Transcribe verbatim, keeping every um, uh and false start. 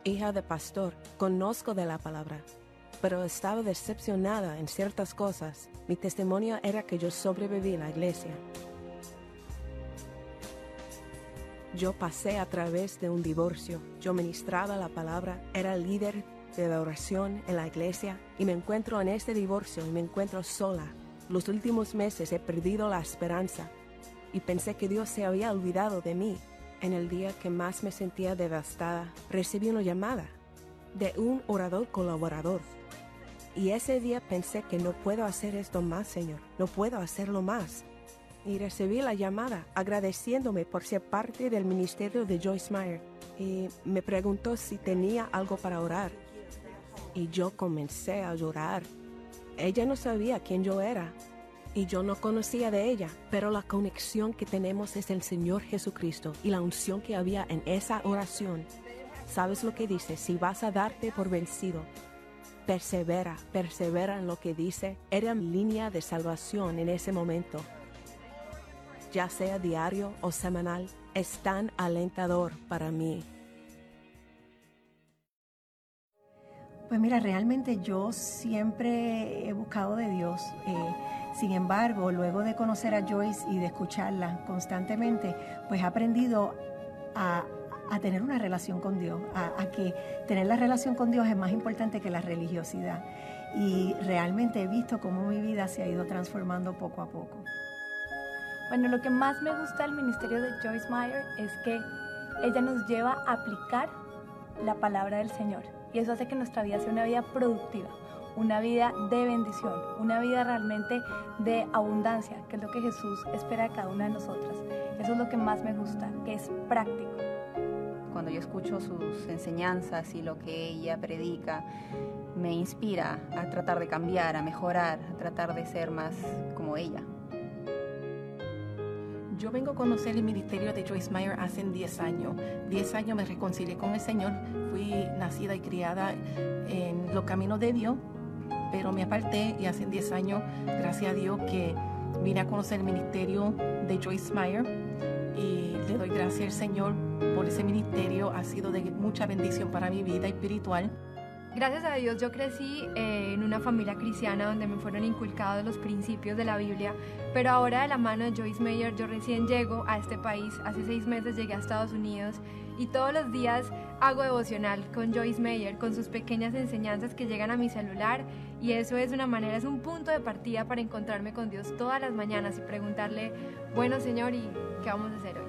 hija de pastor, conozco de la palabra, pero estaba decepcionada en ciertas cosas. Mi testimonio era que yo sobreviví en la iglesia. Yo pasé a través de un divorcio. Yo ministraba la palabra, era líder de la oración en la iglesia y me encuentro en este divorcio y me encuentro sola. Los últimos meses he perdido la esperanza y pensé que Dios se había olvidado de mí. En el día que más me sentía devastada, recibí una llamada de un orador colaborador. Y ese día pensé que no puedo hacer esto más, Señor, no puedo hacerlo más. Y recibí la llamada agradeciéndome por ser parte del ministerio de Joyce Meyer. Y me preguntó si tenía algo para orar. Y yo comencé a llorar. Ella no sabía quién yo era. Y yo no conocía de ella, pero la conexión que tenemos es el Señor Jesucristo y la unción que había en esa oración. ¿Sabes lo que dice? Si vas a darte por vencido, persevera, persevera en lo que dice. Era mi línea de salvación en ese momento. Ya sea diario o semanal, es tan alentador para mí. Pues mira, realmente yo siempre he buscado de Dios. Eh, sin embargo, luego de conocer a Joyce y de escucharla constantemente, pues he aprendido a, a tener una relación con Dios, a, a que tener la relación con Dios es más importante que la religiosidad. Y realmente he visto cómo mi vida se ha ido transformando poco a poco. Bueno, lo que más me gusta del ministerio de Joyce Meyer es que ella nos lleva a aplicar la palabra del Señor. Y eso hace que nuestra vida sea una vida productiva, una vida de bendición, una vida realmente de abundancia, que es lo que Jesús espera de cada una de nosotras. Eso es lo que más me gusta, que es práctico. Cuando yo escucho sus enseñanzas y lo que ella predica, me inspira a tratar de cambiar, a mejorar, a tratar de ser más como ella. Yo vengo a conocer el ministerio de Joyce Meyer hace diez años. diez años me reconcilié con el Señor. Fui nacida y criada en los caminos de Dios, pero me aparté y hace diez años, gracias a Dios, que vine a conocer el ministerio de Joyce Meyer y le doy gracias al Señor por ese ministerio. Ha sido de mucha bendición para mi vida espiritual. Gracias a Dios yo crecí eh, en una familia cristiana donde me fueron inculcados los principios de la Biblia, pero ahora de la mano de Joyce Meyer yo recién llego a este país, hace seis meses llegué a Estados Unidos y todos los días hago devocional con Joyce Meyer, con sus pequeñas enseñanzas que llegan a mi celular y eso es una manera, es un punto de partida para encontrarme con Dios todas las mañanas y preguntarle, bueno Señor, ¿y qué vamos a hacer hoy?